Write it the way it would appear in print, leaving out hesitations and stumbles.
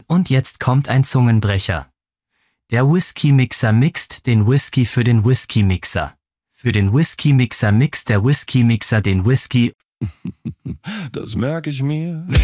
Und jetzt kommt ein Zungenbrecher. Der Whisky-Mixer mixt den Whisky für den Whisky-Mixer. Für den Whisky-Mixer mixt der Whisky-Mixer den Whisky. Das merke ich mir.